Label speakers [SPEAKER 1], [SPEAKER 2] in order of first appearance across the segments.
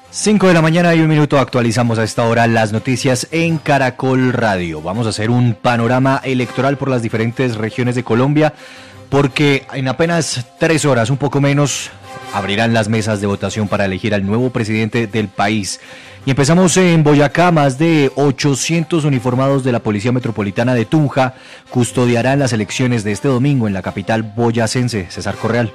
[SPEAKER 1] 5 de la mañana y un minuto, actualizamos a esta hora las noticias en Caracol Radio. Vamos a hacer un panorama electoral por las diferentes regiones de Colombia, porque en apenas 3 horas, un poco menos, abrirán las mesas de votación para elegir al nuevo presidente del país. Y empezamos en Boyacá. Más de 800 uniformados de la Policía Metropolitana de Tunja custodiarán las elecciones de este domingo en la capital boyacense. César Correal.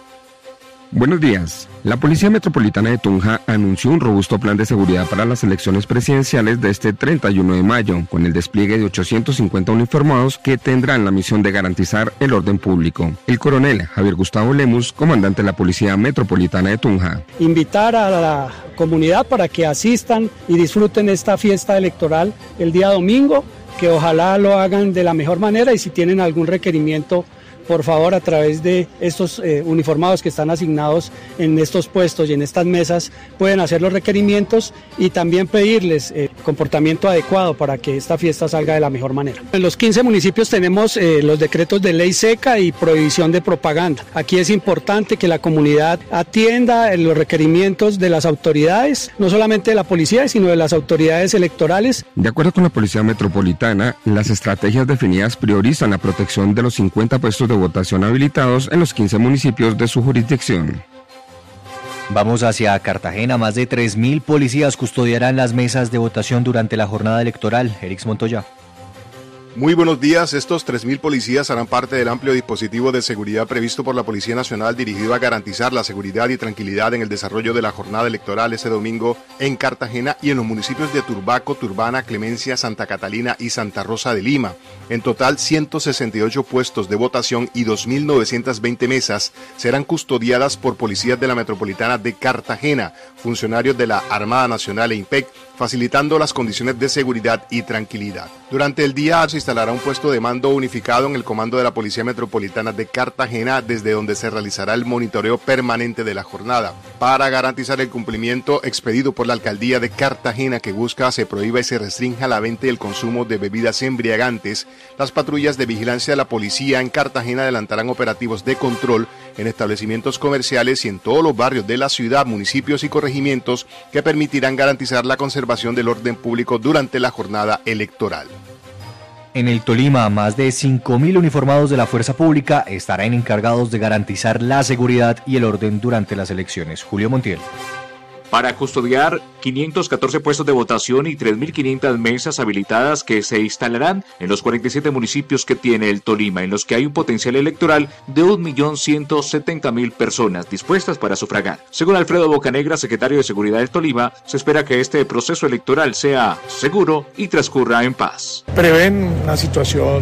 [SPEAKER 2] Buenos días. La Policía Metropolitana de Tunja anunció un robusto plan de seguridad para las elecciones presidenciales de este 31 de mayo, con el despliegue de 850 uniformados que tendrán la misión de garantizar el orden público. El coronel Javier Gustavo Lemus, comandante de la Policía Metropolitana de Tunja.
[SPEAKER 3] Invitar a la comunidad para que asistan y disfruten esta fiesta electoral el día domingo, que ojalá lo hagan de la mejor manera, y si tienen algún requerimiento, por favor, a través de estos uniformados que están asignados en estos puestos y en estas mesas, pueden hacer los requerimientos y también pedirles comportamiento adecuado para que esta fiesta salga de la mejor manera. En los 15 municipios tenemos los decretos de ley seca y prohibición de propaganda. Aquí es importante que la comunidad atienda los requerimientos de las autoridades, no solamente de la policía, sino de las autoridades electorales.
[SPEAKER 2] De acuerdo con la Policía Metropolitana, las estrategias definidas priorizan la protección de los 50 puestos de votación habilitados en los 15 municipios de su jurisdicción.
[SPEAKER 1] Vamos hacia Cartagena. Más de 3.000 policías custodiarán las mesas de votación durante la jornada electoral. Erix Montoya.
[SPEAKER 4] Muy buenos días. Estos 3.000 policías harán parte del amplio dispositivo de seguridad previsto por la Policía Nacional, dirigido a garantizar la seguridad y tranquilidad en el desarrollo de la jornada electoral este domingo en Cartagena y en los municipios de Turbaco, Turbana, Clemencia, Santa Catalina y Santa Rosa de Lima. En total, 168 puestos de votación y 2.920 mesas serán custodiadas por policías de la Metropolitana de Cartagena, funcionarios de la Armada Nacional e IMPEC, facilitando las condiciones de seguridad y tranquilidad. Durante el día se instalará un puesto de mando unificado en el comando de la Policía Metropolitana de Cartagena, desde donde se realizará el monitoreo permanente de la jornada. Para garantizar el cumplimiento expedido por la Alcaldía de Cartagena, que busca se prohíba y se restrinja la venta y el consumo de bebidas embriagantes, las patrullas de vigilancia de la policía en Cartagena adelantarán operativos de control en establecimientos comerciales y en todos los barrios de la ciudad, municipios y corregimientos, que permitirán garantizar la conservación del orden público durante la jornada electoral.
[SPEAKER 1] En el Tolima, más de 5.000 uniformados de la fuerza pública estarán encargados de garantizar la seguridad y el orden durante las elecciones. Julio Montiel.
[SPEAKER 5] Para custodiar 514 puestos de votación y 3.500 mesas habilitadas que se instalarán en los 47 municipios que tiene el Tolima, en los que hay un potencial electoral de 1.170.000 personas dispuestas para sufragar. Según Alfredo Bocanegra, secretario de Seguridad del Tolima, se espera que este proceso electoral sea seguro y transcurra en paz.
[SPEAKER 6] Prevén una situación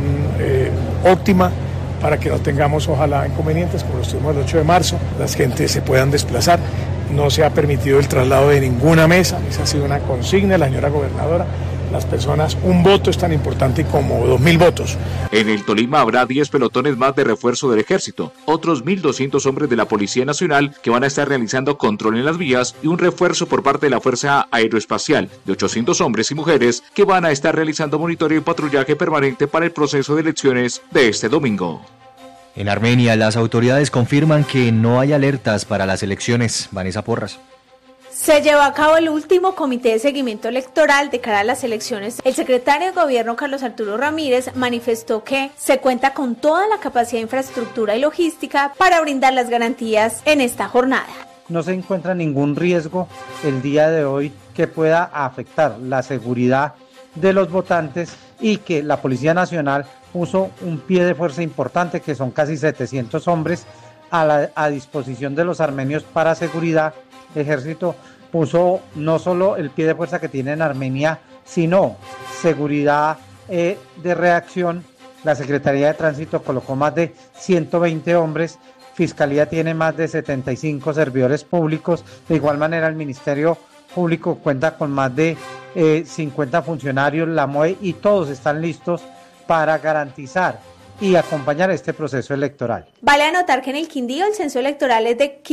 [SPEAKER 6] óptima para que no tengamos, ojalá, inconvenientes como los tuvimos el 8 de marzo, las gentes se puedan desplazar. No se ha permitido el traslado de ninguna mesa, esa ha sido una consigna de la señora gobernadora. Las personas, un voto es tan importante como 2.000 votos.
[SPEAKER 5] En el Tolima habrá 10 pelotones más de refuerzo del ejército, otros 1.200 hombres de la Policía Nacional que van a estar realizando control en las vías y un refuerzo por parte de la Fuerza Aeroespacial de 800 hombres y mujeres que van a estar realizando monitoreo y patrullaje permanente para el proceso de elecciones de este domingo.
[SPEAKER 1] En Armenia, las autoridades confirman que no hay alertas para las elecciones. Vanessa Porras.
[SPEAKER 7] Se llevó a cabo el último comité de seguimiento electoral de cara a las elecciones. El secretario de Gobierno, Carlos Arturo Ramírez, manifestó que se cuenta con toda la capacidad de infraestructura y logística para brindar las garantías en esta jornada.
[SPEAKER 8] No se encuentra ningún riesgo el día de hoy que pueda afectar la seguridad de los votantes y que la Policía Nacional puso un pie de fuerza importante, que son casi 700 hombres a disposición de los armenios para seguridad. El ejército puso no solo el pie de fuerza que tiene en Armenia, sino seguridad de reacción. La Secretaría de Tránsito colocó más de 120 hombres, Fiscalía tiene más de 75 servidores públicos, de igual manera el Ministerio Público cuenta con más de 50 funcionarios, la MOE, y todos están listos para garantizar y acompañar este proceso electoral.
[SPEAKER 7] Vale anotar que en el Quindío el censo electoral es de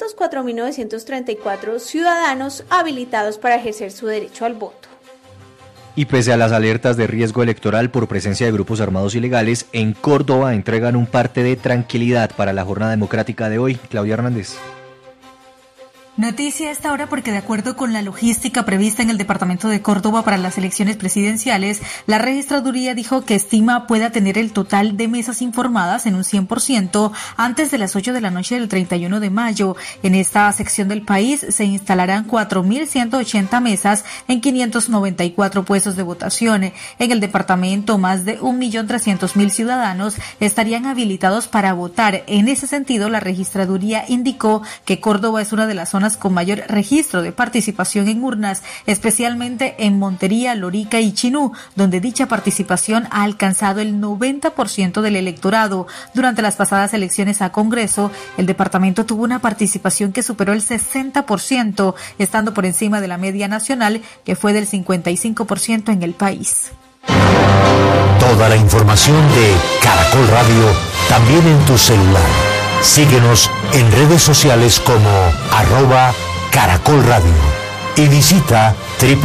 [SPEAKER 7] 504.934 ciudadanos habilitados para ejercer su derecho al voto.
[SPEAKER 1] Y pese a las alertas de riesgo electoral por presencia de grupos armados ilegales, en Córdoba entregan un parte de tranquilidad para la jornada democrática de hoy. Claudia Hernández.
[SPEAKER 9] Noticia a esta hora porque de acuerdo con la logística prevista en el departamento de Córdoba para las elecciones presidenciales, la registraduría dijo que estima pueda tener el total de mesas informadas en un 100% antes de las 8 de la noche del 31 de mayo. En esta sección del país se instalarán 4.180 mesas en 594 puestos de votación. En el departamento, más de 1.300.000 ciudadanos estarían habilitados para votar. En ese sentido, la registraduría indicó que Córdoba es una de las zonas con mayor registro de participación en urnas, especialmente en Montería, Lorica y Chinú, donde dicha participación ha alcanzado el 90% del electorado. Durante las pasadas elecciones a Congreso, el departamento tuvo una participación que superó el 60%, estando por encima de la media nacional, que fue del 55% en el país.
[SPEAKER 10] Toda la información de Caracol Radio, también en tu celular. Síguenos en redes sociales como @Caracol Radio y visita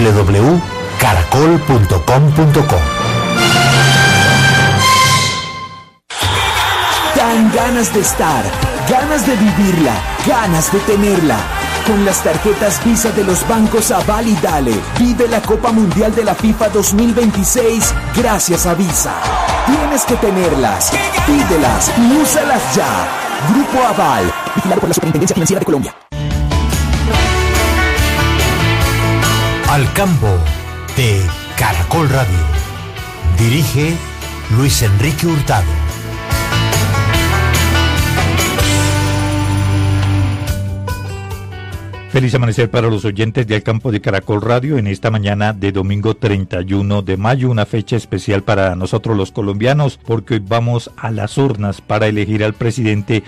[SPEAKER 10] www.caracol.com.co.
[SPEAKER 11] Dan ganas de estar, ganas de vivirla, ganas de tenerla. Con las tarjetas Visa de los bancos Aval y Dale, vive la Copa Mundial de la FIFA 2026 gracias a Visa. Tienes que tenerlas, pídelas y úsalas ya. Grupo Aval, vigilado por la Superintendencia Financiera de Colombia.
[SPEAKER 10] Al campo de Caracol Radio. Dirige Luis Enrique Hurtado.
[SPEAKER 12] Feliz amanecer para los oyentes de Al Campo de Caracol Radio en esta mañana de domingo 31 de mayo, una fecha especial para nosotros los colombianos porque hoy vamos a las urnas para elegir al presidente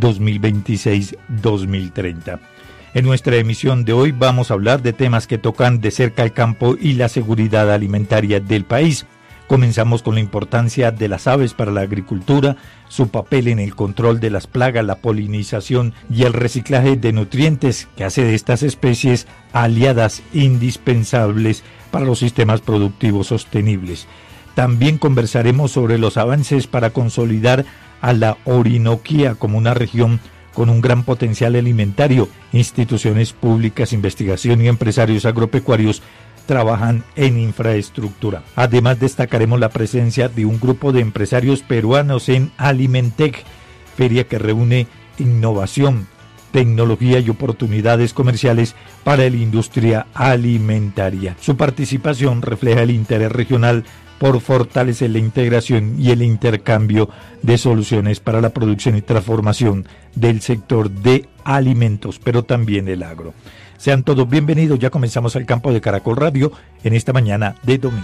[SPEAKER 12] 2026-2030. En nuestra emisión de hoy vamos a hablar de temas que tocan de cerca el campo y la seguridad alimentaria del país. Comenzamos con la importancia de las aves para la agricultura, su papel en el control de las plagas, la polinización y el reciclaje de nutrientes que hace de estas especies aliadas indispensables para los sistemas productivos sostenibles. También conversaremos sobre los avances para consolidar a la Orinoquía como una región con un gran potencial alimentario. Instituciones públicas, investigación y empresarios agropecuarios trabajan en infraestructura. Además, destacaremos la presencia de un grupo de empresarios peruanos en Alimentec, feria que reúne innovación, tecnología y oportunidades comerciales para la industria alimentaria. Su participación refleja el interés regional por fortalecer la integración y el intercambio de soluciones para la producción y transformación del sector de alimentos, pero también el agro. Sean todos bienvenidos, ya comenzamos Al Campo de Caracol Radio en esta mañana de domingo.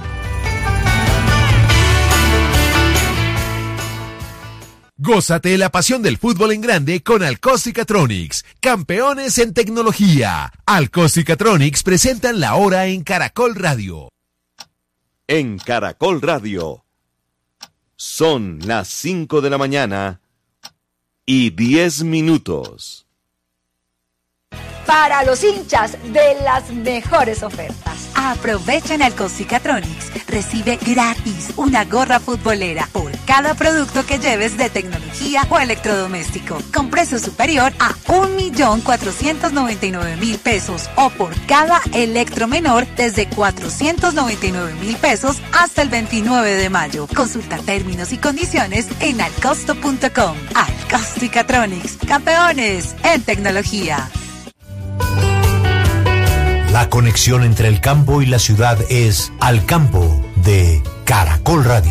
[SPEAKER 13] Gózate la pasión del fútbol en grande con Alcos-Cicatronics, campeones en tecnología. Alcos-Cicatronics presentan la hora en Caracol Radio.
[SPEAKER 14] En Caracol Radio, son las 5 de la mañana y 10 minutos.
[SPEAKER 15] Para los hinchas de las mejores ofertas. Aprovecha en Alcos-Cicatronics. Recibe gratis una gorra futbolera por cada producto que lleves de tecnología o electrodoméstico, con precio superior a 1.499.000 pesos o por cada electro menor desde 499.000 pesos hasta el 29 de mayo. Consulta términos y condiciones en alcosto.com. Alcos-Cicatronics, campeones en tecnología.
[SPEAKER 10] La conexión entre el campo y la ciudad es Al Campo de Caracol Radio.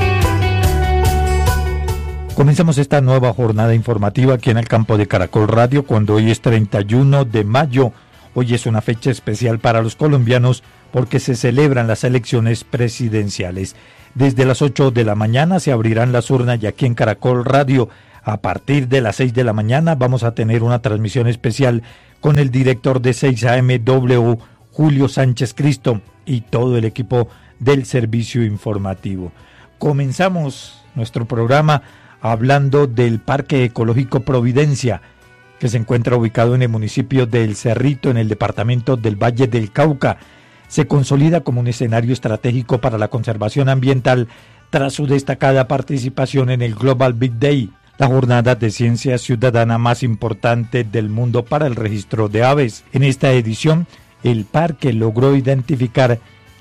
[SPEAKER 12] Comenzamos esta nueva jornada informativa aquí en Al Campo de Caracol Radio cuando hoy es 31 de mayo. Hoy es una fecha especial para los colombianos porque se celebran las elecciones presidenciales. Desde las 8 de la mañana se abrirán las urnas y aquí en Caracol Radio a partir de las 6 de la mañana vamos a tener una transmisión especial con el director de 6AMW, Julio Sánchez Cristo, y todo el equipo del servicio informativo. Comenzamos nuestro programa hablando del Parque Ecológico Providencia, que se encuentra ubicado en el municipio de El Cerrito, en el departamento del Valle del Cauca. Se consolida como un escenario estratégico para la conservación ambiental tras su destacada participación en el Global Big Day. la jornada de ciencia ciudadana más importante del mundo para el registro de aves. En esta edición, el parque logró identificar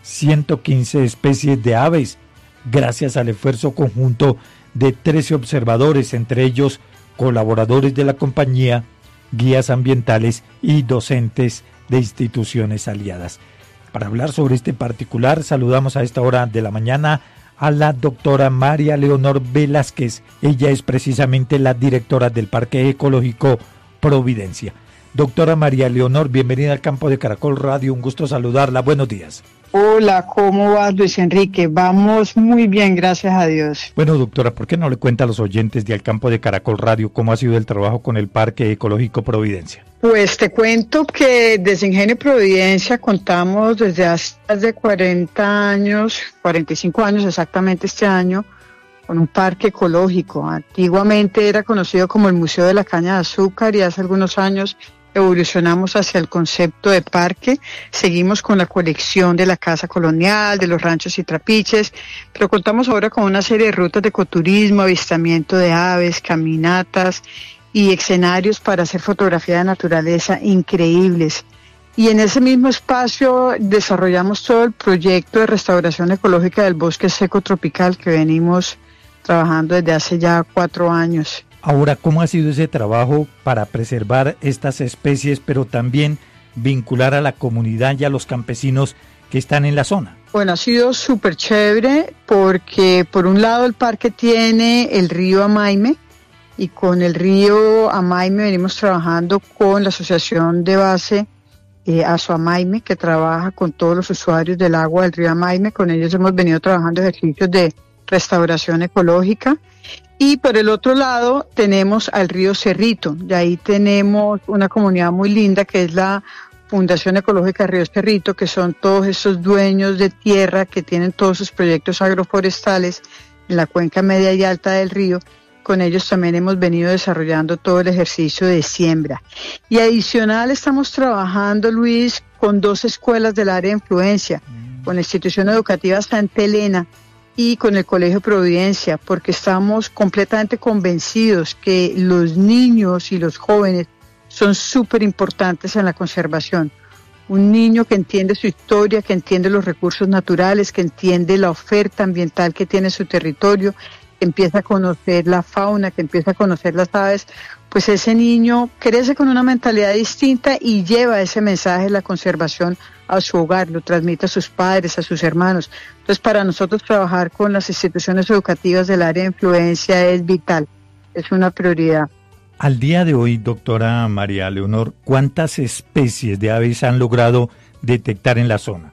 [SPEAKER 12] 115 especies de aves, gracias al esfuerzo conjunto de 13 observadores, entre ellos colaboradores de la compañía, guías ambientales y docentes de instituciones aliadas. Para hablar sobre este particular, saludamos a esta hora de la mañana a la doctora María Leonor Velázquez. Ella es precisamente la directora del Parque Ecológico Providencia. Doctora María Leonor, bienvenida al campo de Caracol Radio, un gusto saludarla, buenos días.
[SPEAKER 16] Hola, ¿cómo vas, Luis Enrique? Vamos muy bien, gracias a Dios.
[SPEAKER 12] Bueno, doctora, ¿por qué no le cuenta a los oyentes de Al Campo de Caracol Radio cómo ha sido el trabajo con el Parque Ecológico Providencia?
[SPEAKER 16] Pues te cuento que desde Ingenio Providencia contamos desde hace más de 40 años, 45 años exactamente este año, con un parque ecológico. Antiguamente era conocido como el Museo de la Caña de Azúcar y hace algunos años evolucionamos hacia el concepto de parque. Seguimos con la colección de la Casa Colonial, de los ranchos y trapiches, pero contamos ahora con una serie de rutas de ecoturismo, avistamiento de aves, caminatas y escenarios para hacer fotografía de naturaleza increíbles. Y en ese mismo espacio desarrollamos todo el proyecto de restauración ecológica del bosque seco tropical que venimos trabajando desde hace ya 4 años.
[SPEAKER 12] Ahora, ¿cómo ha sido ese trabajo para preservar estas especies, pero también vincular a la comunidad y a los campesinos que están en la zona?
[SPEAKER 16] Bueno, ha sido súper chévere porque por un lado el parque tiene el río Amaime y con el río Amaime venimos trabajando con la asociación de base Asoamaime, que trabaja con todos los usuarios del agua del río Amaime. Con ellos hemos venido trabajando ejercicios de restauración ecológica. Y por el otro lado tenemos al río Cerrito, y ahí tenemos una comunidad muy linda que es la Fundación Ecológica Río Cerrito, que son todos esos dueños de tierra que tienen todos sus proyectos agroforestales en la cuenca media y alta del río. Con ellos también hemos venido desarrollando todo el ejercicio de siembra. Y adicional estamos trabajando, Luis, con 2 escuelas del área de influencia, con la institución educativa Santa Elena y con el Colegio Providencia, porque estamos completamente convencidos que los niños y los jóvenes son súper importantes en la conservación. Un niño que entiende su historia, que entiende los recursos naturales, que entiende la oferta ambiental que tiene su territorio, que empieza a conocer la fauna, que empieza a conocer las aves, pues ese niño crece con una mentalidad distinta y lleva ese mensaje de la conservación a su hogar, lo transmite a sus padres, a sus hermanos. Entonces, para nosotros trabajar con las instituciones educativas del área de influencia es vital, es una prioridad.
[SPEAKER 12] Al día de hoy, doctora María Leonor, ¿cuántas especies de aves han logrado detectar en la zona?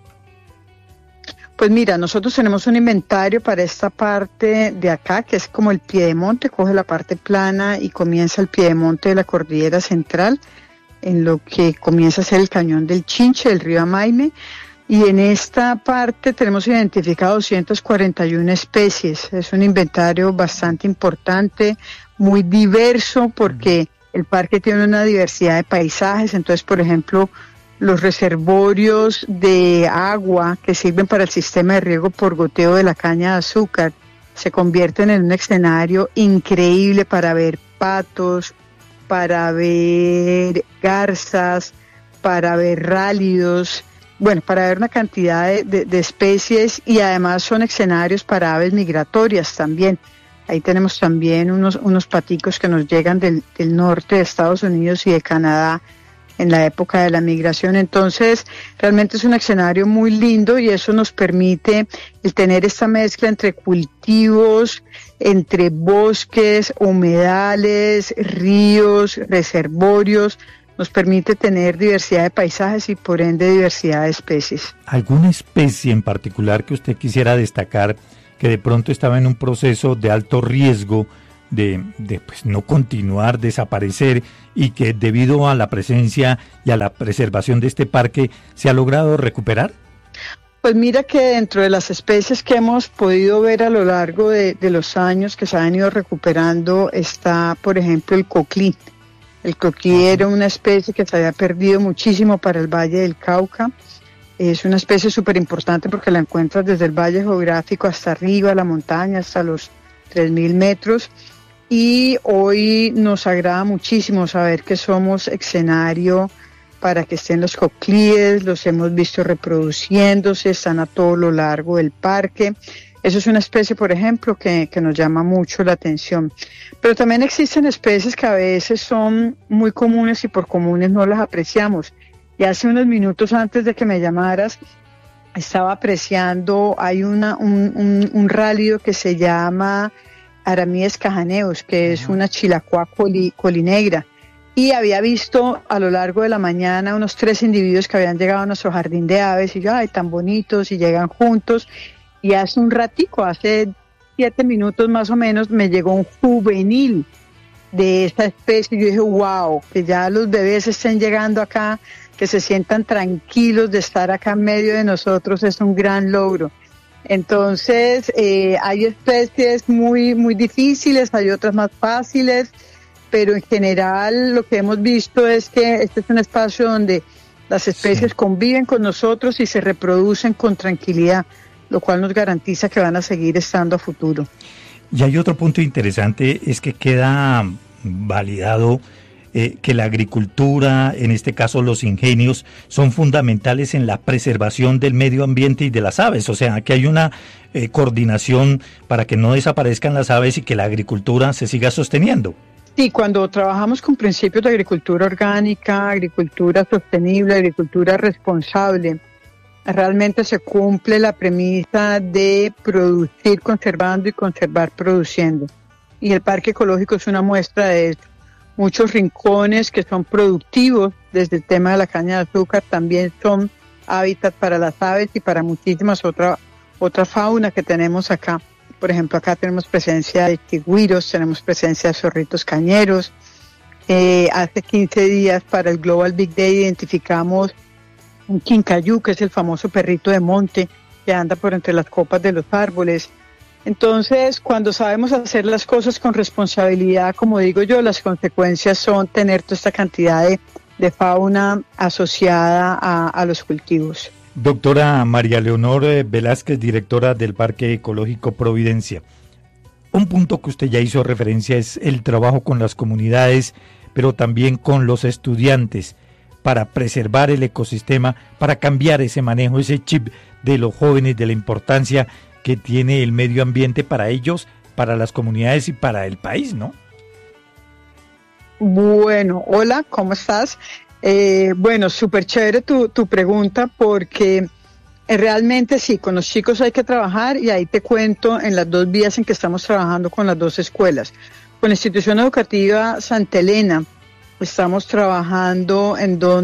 [SPEAKER 16] Pues mira, nosotros tenemos un inventario para esta parte de acá, que es como el piedemonte, coge la parte plana y comienza el piedemonte de la cordillera central, en lo que comienza a ser el cañón del Chinche, del río Amaime, y en esta parte tenemos identificado 241 especies. Es un inventario bastante importante, muy diverso, porque el parque tiene una diversidad de paisajes. Entonces, por ejemplo, los reservorios de agua que sirven para el sistema de riego por goteo de la caña de azúcar se convierten en un escenario increíble para ver patos, para ver garzas, para ver rálidos, bueno, para ver una cantidad de especies, y además son escenarios para aves migratorias también. Ahí tenemos también unos paticos que nos llegan del norte de Estados Unidos y de Canadá en la época de la migración. Entonces, realmente es un escenario muy lindo y eso nos permite el tener esta mezcla entre cultivos, entre bosques, humedales, ríos, reservorios. Nos permite tener diversidad de paisajes y por ende diversidad de especies.
[SPEAKER 12] ¿Alguna especie en particular que usted quisiera destacar que de pronto estaba en un proceso de alto riesgo de pues, no continuar, desaparecer, y que debido a la presencia y a la preservación de este parque se ha logrado recuperar?
[SPEAKER 16] Pues mira que dentro de las especies que hemos podido ver a lo largo de los años que se han ido recuperando está, por ejemplo, el coclí. El coclí era una especie que se había perdido muchísimo para el Valle del Cauca. Es una especie súper importante porque la encuentras desde el valle geográfico hasta arriba, la montaña, hasta los 3.000 metros. y hoy nos agrada muchísimo saber que somos escenario para que estén los coclíes, los hemos visto reproduciéndose, están a todo lo largo del parque. Eso es una especie, por ejemplo, que nos llama mucho la atención. Pero también existen especies que a veces son muy comunes y por comunes no las apreciamos. Y hace unos minutos antes de que me llamaras, estaba apreciando, hay un rálido que se llama Aramides cajaneus, que es una chilacuá colinegra. Y había visto a lo largo de la mañana unos 3 individuos que habían llegado a nuestro jardín de aves, y yo, ay, tan bonitos, y llegan juntos. Y hace un ratico, hace 7 minutos más o menos, me llegó un juvenil de esta especie. Yo dije, wow, que ya los bebés estén llegando acá, que se sientan tranquilos de estar acá en medio de nosotros, es un gran logro. Entonces, hay especies muy, muy difíciles, hay otras más fáciles, pero en general lo que hemos visto es que este es un espacio donde las especies conviven con nosotros y se reproducen con tranquilidad, lo cual nos garantiza que van a seguir estando a futuro.
[SPEAKER 12] Y hay otro punto interesante, es que queda validado que la agricultura, en este caso los ingenios, son fundamentales en la preservación del medio ambiente y de las aves. O sea, que hay una coordinación para que no desaparezcan las aves y que la agricultura se siga sosteniendo.
[SPEAKER 16] Sí, cuando trabajamos con principios de agricultura orgánica, agricultura sostenible, agricultura responsable, realmente se cumple la premisa de producir conservando y conservar produciendo. Y el Parque Ecológico es una muestra de eso. Muchos rincones que son productivos desde el tema de la caña de azúcar también son hábitat para las aves y para muchísimas otra fauna que tenemos acá. Por ejemplo, acá tenemos presencia de chigüiros, tenemos presencia de zorritos cañeros. Hace 15 días para el Global Big Day identificamos un quincayú, que es el famoso perrito de monte que anda por entre las copas de los árboles. Entonces, cuando sabemos hacer las cosas con responsabilidad, como digo yo, las consecuencias son tener toda esta cantidad de fauna asociada a los cultivos.
[SPEAKER 12] Doctora María Leonor Velázquez, directora del Parque Ecológico Providencia. Un punto que usted ya hizo referencia es el trabajo con las comunidades, pero también con los estudiantes, para preservar el ecosistema, para cambiar ese manejo, ese chip de los jóvenes, de la importancia que tiene el medio ambiente para ellos, para las comunidades y para el país, ¿no?
[SPEAKER 16] Bueno, hola, ¿cómo estás? Bueno, súper chévere tu pregunta, porque realmente sí, con los chicos hay que trabajar, y ahí te cuento en las 2 vías en que estamos trabajando con las 2 escuelas. Con la institución educativa Santa Elena estamos trabajando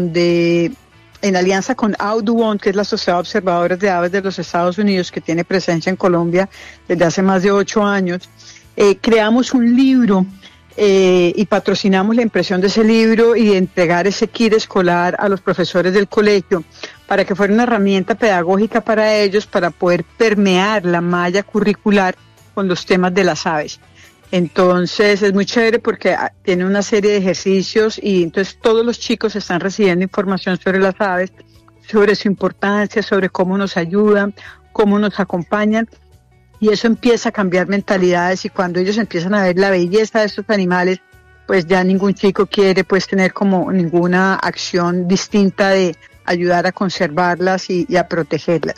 [SPEAKER 16] en alianza con Audubon, que es la Sociedad de Observadores de Aves de los Estados Unidos, que tiene presencia en Colombia desde hace más de 8 años. Creamos un libro y patrocinamos la impresión de ese libro y de entregar ese kit escolar a los profesores del colegio para que fuera una herramienta pedagógica para ellos, para poder permear la malla curricular con los temas de las aves. Entonces es muy chévere porque tiene una serie de ejercicios, y entonces todos los chicos están recibiendo información sobre las aves, sobre su importancia, sobre cómo nos ayudan, cómo nos acompañan, y eso empieza a cambiar mentalidades, y cuando ellos empiezan a ver la belleza de estos animales, pues ya ningún chico quiere pues tener como ninguna acción distinta de ayudar a conservarlas y a protegerlas.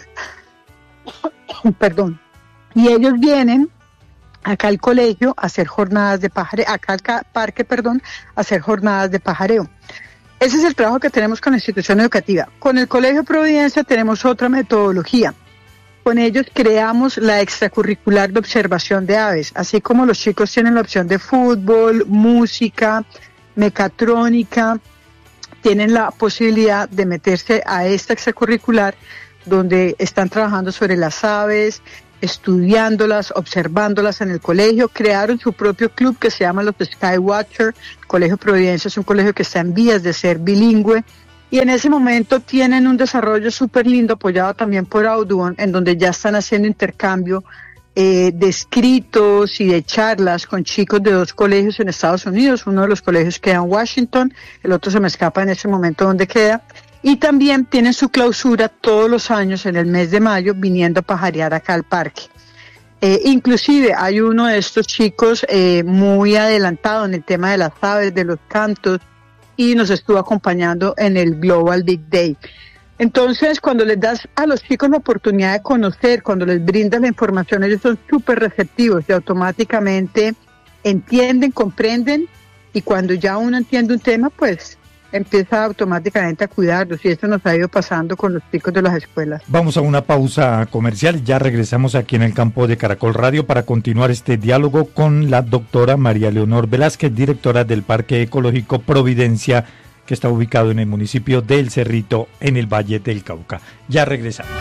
[SPEAKER 16] Perdón. Y ellos vienen acá al colegio a hacer jornadas de pajareo, acá al parque, a hacer jornadas de pajareo. Ese es el trabajo que tenemos con la institución educativa. Con el Colegio Providencia tenemos otra metodología. Con ellos creamos la extracurricular de observación de aves, así como los chicos tienen la opción de fútbol, música, mecatrónica, tienen la posibilidad de meterse a esta extracurricular donde están trabajando sobre las aves, estudiándolas, observándolas en el colegio. Crearon su propio club que se llama los Skywatcher. El Colegio Providencia es un colegio que está en vías de ser bilingüe, y en ese momento tienen un desarrollo súper lindo, apoyado también por Audubon, en donde ya están haciendo intercambio de escritos y de charlas con chicos de 2 colegios en Estados Unidos. Uno de los colegios queda en Washington, el otro se me escapa en ese momento dónde queda. Y también tienen su clausura todos los años en el mes de mayo, viniendo a pajarear acá al parque. Inclusive hay uno de estos chicos muy adelantado en el tema de las aves, de los cantos, y nos estuvo acompañando en el Global Big Day. Entonces, cuando les das a los chicos la oportunidad de conocer, cuando les brindas la información, ellos son súper receptivos y automáticamente entienden, comprenden, y cuando ya uno entiende un tema, pues empieza automáticamente a cuidarlos, y esto nos ha ido pasando con los chicos de las escuelas.
[SPEAKER 12] Vamos a una pausa comercial, ya regresamos aquí en el campo de Caracol Radio para continuar este diálogo con la doctora María Leonor Velázquez, directora del Parque Ecológico Providencia, que está ubicado en el municipio del Cerrito, en el Valle del Cauca. Ya regresamos.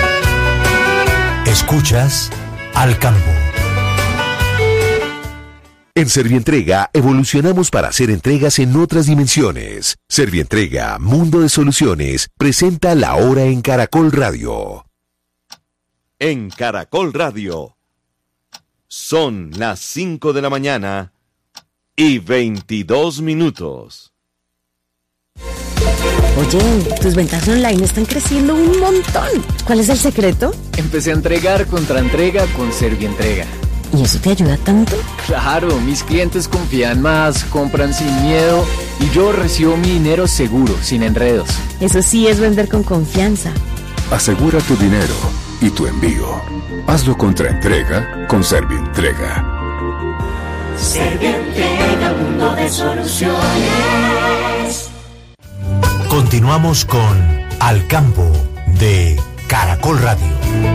[SPEAKER 10] Escuchas Al Campo.
[SPEAKER 13] En Servientrega evolucionamos para hacer entregas en otras dimensiones. Servientrega, Mundo de Soluciones, presenta La Hora en Caracol Radio.
[SPEAKER 14] En Caracol Radio, son las 5 de la mañana y 22 minutos.
[SPEAKER 17] Oye, tus ventas online están creciendo un montón. ¿Cuál es el secreto?
[SPEAKER 18] Empecé a entregar contra entrega con Servientrega.
[SPEAKER 17] ¿Y eso te ayuda tanto?
[SPEAKER 18] Claro, mis clientes confían más, compran sin miedo y yo recibo mi dinero seguro, sin enredos.
[SPEAKER 17] Eso sí es vender con confianza.
[SPEAKER 19] Asegura tu dinero y tu envío. Hazlo contra entrega con Servientrega.
[SPEAKER 20] Servientrega, mundo de soluciones.
[SPEAKER 10] Continuamos con Al Campo de Caracol Radio.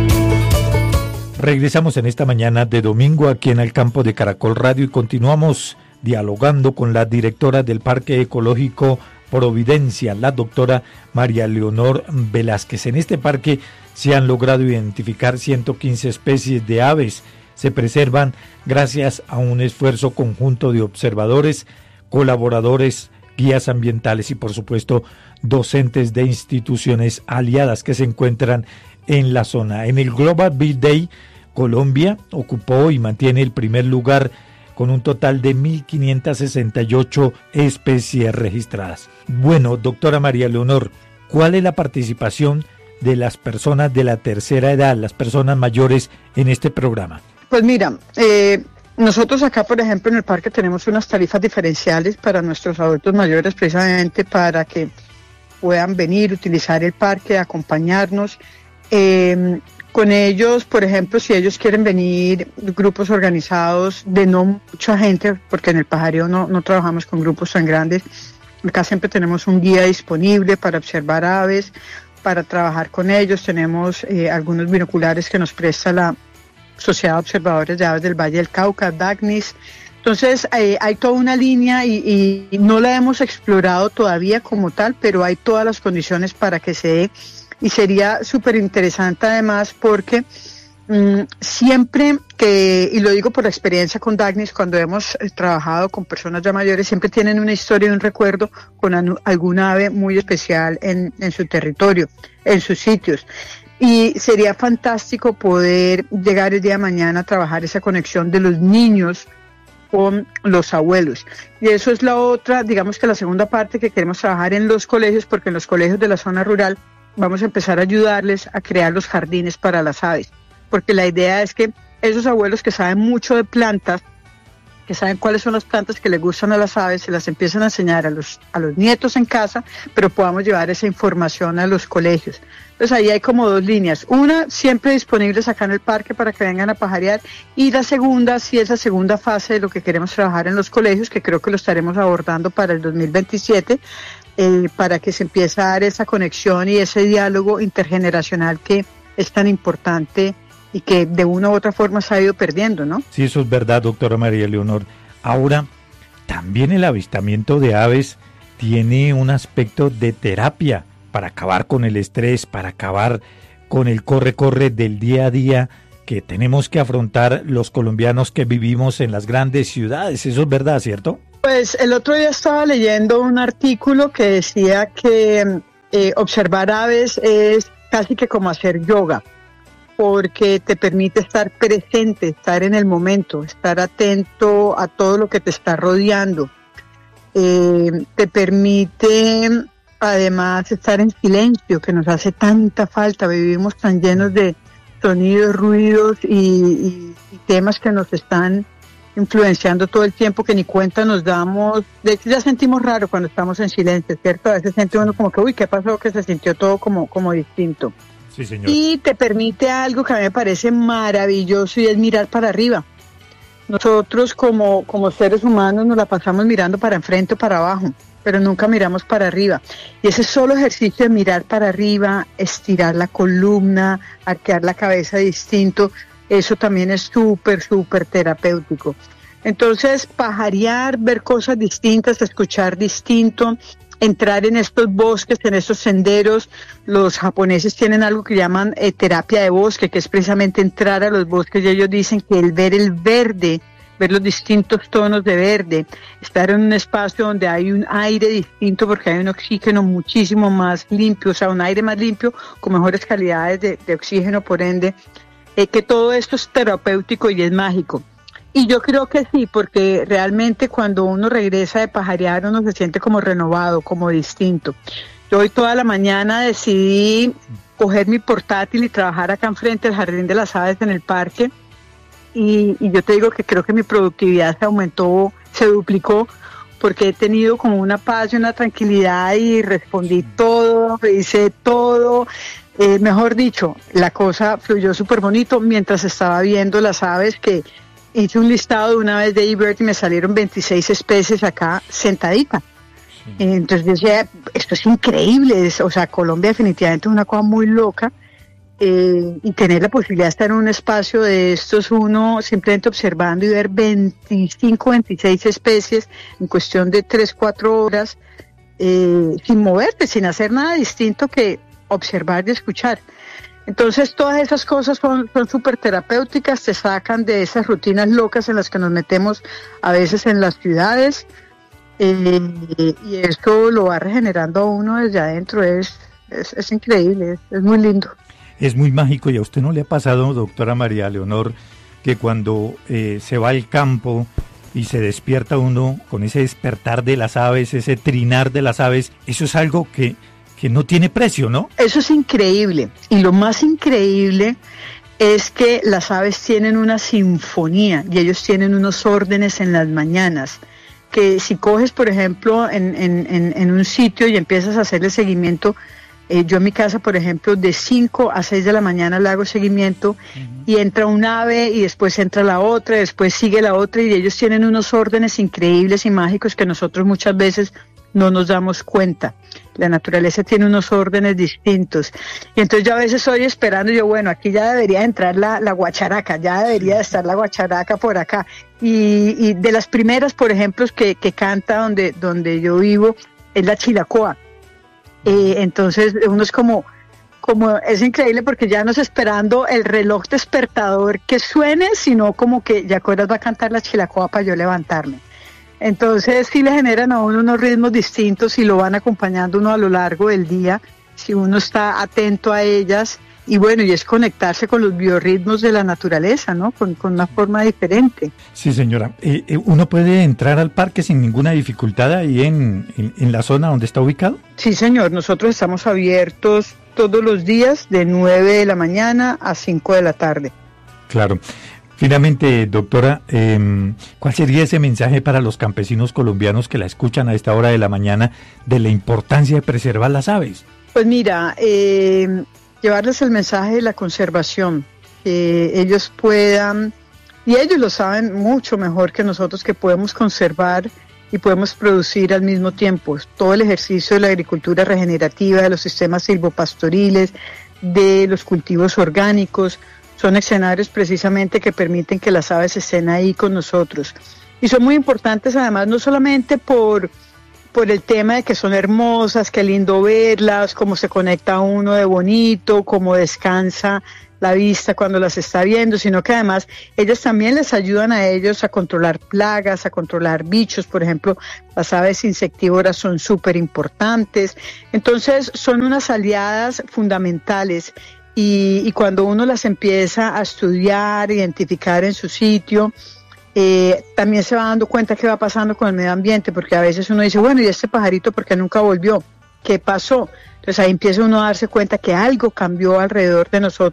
[SPEAKER 12] Regresamos en esta mañana de domingo aquí en el campo de Caracol Radio y continuamos dialogando con la directora del Parque Ecológico Providencia, la doctora María Leonor Velázquez. En este parque se han logrado identificar 115 especies de aves. Se preservan gracias a un esfuerzo conjunto de observadores, colaboradores, guías ambientales y por supuesto docentes de instituciones aliadas que se encuentran en la zona. En el Global Bee Day, Colombia ocupó y mantiene el primer lugar con un total de 1.568 especies registradas. Bueno, doctora María Leonor, ¿cuál es la participación de las personas de la tercera edad, las personas mayores, en este programa?
[SPEAKER 16] Pues mira, nosotros acá, por ejemplo, en el parque tenemos unas tarifas diferenciales para nuestros adultos mayores, precisamente para que puedan venir, utilizar el parque, acompañarnos. Con ellos, por ejemplo, si ellos quieren venir, grupos organizados de no mucha gente, porque en el Pajareo no trabajamos con grupos tan grandes, acá siempre tenemos un guía disponible para observar aves, para trabajar con ellos. Tenemos algunos binoculares que nos presta la Sociedad de Observadores de Aves del Valle del Cauca, DACNIS. Entonces hay toda una línea y no la hemos explorado todavía como tal, pero hay todas las condiciones para que se dé. Y sería súper interesante además porque siempre que, y lo digo por la experiencia con DACNIS, cuando hemos trabajado con personas ya mayores, siempre tienen una historia y un recuerdo con alguna ave muy especial en su territorio, en sus sitios. Y sería fantástico poder llegar el día de mañana a trabajar esa conexión de los niños con los abuelos. Y eso es la otra, digamos que la segunda parte que queremos trabajar en los colegios, porque en los colegios de la zona rural vamos a empezar a ayudarles a crear los jardines para las aves, porque la idea es que esos abuelos que saben mucho de plantas, que saben cuáles son las plantas que les gustan a las aves, se las empiezan a enseñar a los nietos en casa, pero podamos llevar esa información a los colegios. Entonces ahí hay como dos líneas, una siempre disponibles acá en el parque para que vengan a pajarear, y la segunda, sí, es la segunda fase de lo que queremos trabajar en los colegios, que creo que lo estaremos abordando para el 2027, para que se empiece a dar esa conexión y ese diálogo intergeneracional que es tan importante y que de una u otra forma se ha ido perdiendo, ¿no?
[SPEAKER 12] Sí, eso es verdad, doctora María Leonor. Ahora, también el avistamiento de aves tiene un aspecto de terapia para acabar con el estrés, para acabar con el corre-corre del día a día que tenemos que afrontar los colombianos que vivimos en las grandes ciudades. Eso es verdad, ¿cierto?
[SPEAKER 16] Pues el otro día estaba leyendo un artículo que decía que observar aves es casi que como hacer yoga, porque te permite estar presente, estar en el momento, estar atento a todo lo que te está rodeando. Te permite además estar en silencio, que nos hace tanta falta. Vivimos tan llenos de sonidos, ruidos y temas que nos están influenciando todo el tiempo, que ni cuenta nos damos. De hecho, ya sentimos raro cuando estamos en silencio, ¿cierto? A veces siente uno como que, uy, ¿qué pasó? Que se sintió todo como distinto.
[SPEAKER 12] Sí, señor.
[SPEAKER 16] Y te permite algo que a mí me parece maravilloso, y es mirar para arriba. Nosotros como seres humanos nos la pasamos mirando para enfrente o para abajo, pero nunca miramos para arriba. Y ese solo ejercicio de mirar para arriba, estirar la columna, arquear la cabeza distinto, eso también es súper, súper terapéutico. Entonces, pajarear, ver cosas distintas, escuchar distinto, entrar en estos bosques, en estos senderos. Los japoneses tienen algo que llaman terapia de bosque, que es precisamente entrar a los bosques, y ellos dicen que el ver el verde, ver los distintos tonos de verde, estar en un espacio donde hay un aire distinto porque hay un oxígeno muchísimo más limpio, o sea, un aire más limpio con mejores calidades de oxígeno, por ende, que todo esto es terapéutico y es mágico. Y yo creo que sí, porque realmente cuando uno regresa de pajarear uno se siente como renovado, como distinto. Yo hoy toda la mañana decidí coger mi portátil y trabajar acá enfrente del Jardín de las Aves en el parque, y yo te digo que creo que mi productividad se aumentó, se duplicó, porque he tenido como una paz y una tranquilidad y respondí todo, hice todo. Mejor dicho, la cosa fluyó súper bonito mientras estaba viendo las aves, que hice un listado de una vez de eBird y me salieron 26 especies acá sentaditas. Entonces decía, esto es increíble, o sea, Colombia definitivamente es una cosa muy loca, y tener la posibilidad de estar en un espacio de estos, uno simplemente observando y ver 25, 26 especies en cuestión de 3, 4 horas, sin moverte, sin hacer nada distinto que observar y escuchar. Entonces todas esas cosas son súper terapéuticas, te sacan de esas rutinas locas en las que nos metemos a veces en las ciudades, y esto lo va regenerando a uno desde adentro. Es increíble, es muy lindo.
[SPEAKER 12] Es muy mágico. ¿Y a usted no le ha pasado, doctora María Leonor, que cuando se va al campo y se despierta uno con ese despertar de las aves, ese trinar de las aves, eso es algo que no tiene precio, ¿no? Eso es increíble. Y lo más increíble es que las aves tienen una sinfonía y ellos tienen unos órdenes en las mañanas, que si coges, por ejemplo, en un sitio y empiezas a hacerle seguimiento, yo en mi casa, por ejemplo, de 5 a 6 de la mañana le hago seguimiento, y entra un ave y después entra la otra, después sigue la otra, y ellos tienen unos órdenes increíbles y mágicos que nosotros muchas veces no nos damos cuenta. La naturaleza tiene unos órdenes distintos. Y entonces yo a veces estoy esperando, bueno, aquí ya debería entrar la guacharaca, ya debería estar la guacharaca por acá. Y de las primeras, por ejemplo, que canta donde yo vivo, es la chilacoa. Entonces uno es como es increíble, porque ya no es esperando el reloj despertador que suene, sino como que ya ahora va a cantar la chilacoa para yo levantarme. Entonces sí le generan a uno unos ritmos distintos y lo van acompañando uno a lo largo del día, si uno está atento a ellas. Y bueno, y es conectarse con los biorritmos de la naturaleza, ¿no? Con una forma diferente. Sí, señora. ¿Uno puede entrar al parque sin ninguna dificultad ahí en la zona donde está ubicado? Sí, señor. Nosotros estamos abiertos todos los días de 9 de la mañana a 5 de la tarde. Claro. Finalmente, doctora, ¿cuál sería ese mensaje para los campesinos colombianos que la escuchan a esta hora de la mañana de la importancia de preservar las aves? Pues mira, llevarles el mensaje de la conservación, que ellos puedan, y ellos lo saben mucho mejor que nosotros, que podemos conservar y podemos producir al mismo tiempo. Todo el ejercicio de la agricultura regenerativa, de los sistemas silvopastoriles, de los cultivos orgánicos, son escenarios precisamente que permiten que las aves estén ahí con nosotros. Y son muy importantes además, no solamente por el tema de que son hermosas, qué lindo verlas, cómo se conecta uno de bonito, cómo descansa la vista cuando las está viendo, sino que además ellas también les ayudan a ellos a controlar plagas, a controlar bichos. Por ejemplo, las aves insectívoras son súper importantes. Entonces son unas aliadas fundamentales. Y cuando uno las empieza a estudiar, identificar en su sitio, también se va dando cuenta qué va pasando con el medio ambiente, porque a veces uno dice, bueno, ¿y este pajarito por qué nunca volvió? ¿Qué pasó? Entonces ahí empieza uno a darse cuenta que algo cambió alrededor de nosotros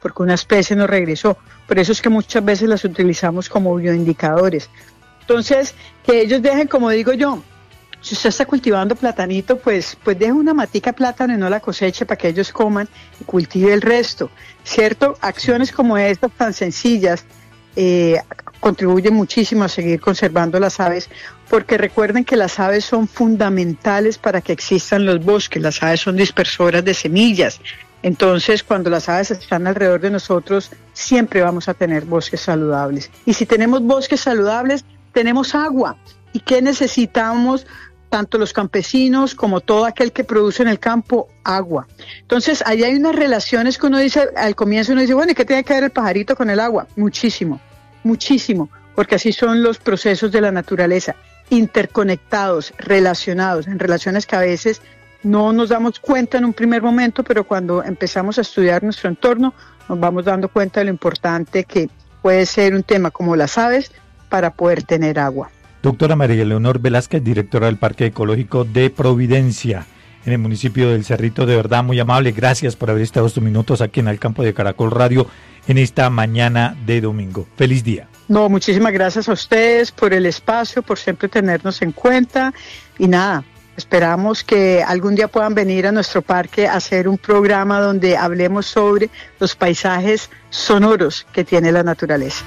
[SPEAKER 16] porque una especie no regresó. Por eso es que muchas veces las utilizamos como bioindicadores. Entonces, que ellos dejen, como digo yo, si usted está cultivando platanito, pues deje una matica de plátano y no la coseche para que ellos coman y cultive el resto, ¿cierto? Acciones como estas tan sencillas contribuyen muchísimo a seguir conservando las aves, porque recuerden que las aves son fundamentales para que existan los bosques. Las aves son dispersoras de semillas. Entonces, cuando las aves están alrededor de nosotros, siempre vamos a tener bosques saludables. Y si tenemos bosques saludables, tenemos agua. ¿Y qué necesitamos? Tanto los campesinos como todo aquel que produce en el campo, agua. Entonces, ahí hay unas relaciones que uno dice, al comienzo uno dice, bueno, ¿y qué tiene que ver el pajarito con el agua? Muchísimo, muchísimo, porque así son los procesos de la naturaleza, interconectados, relacionados, en relaciones que a veces no nos damos cuenta en un primer momento, pero cuando empezamos a estudiar nuestro entorno, nos vamos dando cuenta de lo importante que puede ser un tema como las aves para poder tener agua.
[SPEAKER 12] Doctora María Leonor Velázquez, directora del Parque Ecológico de Providencia, en el municipio del Cerrito, de verdad muy amable. Gracias por haber estado estos minutos aquí en el campo de Caracol Radio en esta mañana de domingo. Feliz día.
[SPEAKER 16] No, muchísimas gracias a ustedes por el espacio, por siempre tenernos en cuenta y nada, esperamos que algún día puedan venir a nuestro parque a hacer un programa donde hablemos sobre los paisajes sonoros que tiene la naturaleza.